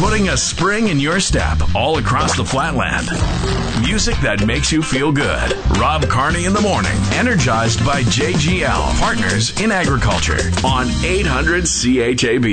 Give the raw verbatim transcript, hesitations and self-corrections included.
putting a spring in your step all across the flatland. Music that makes you feel good. Rob Carney in the morning, energized by J G L, Partners in Agriculture, on eight hundred C H A B.